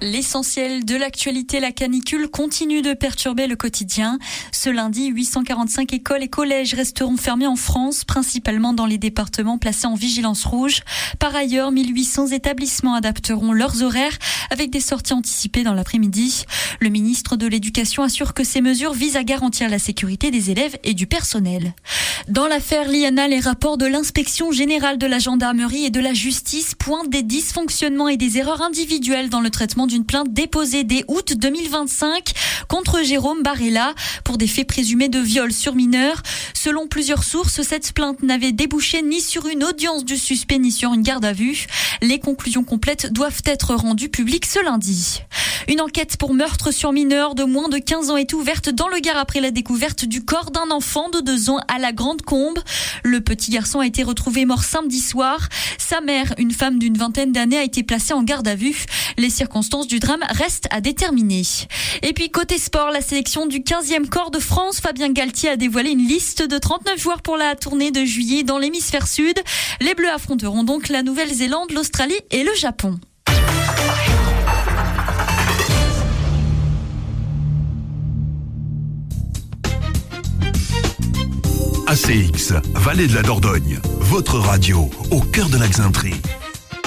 L'essentiel de l'actualité, la canicule continue de perturber le quotidien. Ce lundi, 845 écoles et collèges resteront fermés en France, principalement dans les départements placés en vigilance rouge. Par ailleurs, 1800 établissements adapteront leurs horaires avec des sorties anticipées dans l'après-midi. Le ministre de l'Éducation assure que ces mesures visent à garantir la sécurité des élèves et du personnel. Dans l'affaire Liana, les rapports de l'inspection générale de la gendarmerie et de la justice pointent des dysfonctionnements et des erreurs individuelles dans le traitement d'une plainte déposée dès août 2025 contre Jérôme Barella pour des faits présumés de viol sur mineur. Selon plusieurs sources, cette plainte n'avait débouché ni sur une audience du suspect ni sur une garde à vue. Les conclusions complètes doivent être rendues publiques ce lundi. Une enquête pour meurtre sur mineur de moins de 15 ans est ouverte dans le Gard après la découverte du corps d'un enfant de 2 ans à la Grande Combe. Le petit garçon a été retrouvé mort samedi soir. Sa mère, une femme d'une vingtaine d'années, a été placée en garde à vue. Les circonstances du drame restent à déterminer. Et puis côté sport, la sélection du 15e corps de France, Fabien Galtier a dévoilé une liste de 39 joueurs pour la tournée de juillet dans l'hémisphère sud. Les Bleus affronteront donc la Nouvelle-Zélande, l'Australie et le Japon. ACX, Vallée de la Dordogne, votre radio au cœur de la Xainterie.